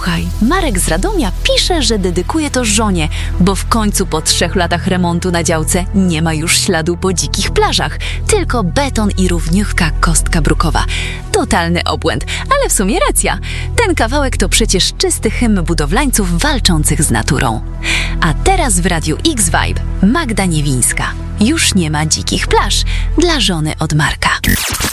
Słuchaj, Marek z Radomia pisze, że dedykuje to żonie, bo w końcu po 3 latach remontu na działce nie ma już śladu po dzikich plażach, tylko beton i równiutka kostka brukowa. Totalny obłęd, ale w sumie racja. Ten kawałek to przecież czysty hymn budowlańców walczących z naturą. A teraz w Radiu X-Vibe Magda Niewińska. Już nie ma dzikich plaż dla żony od Marka.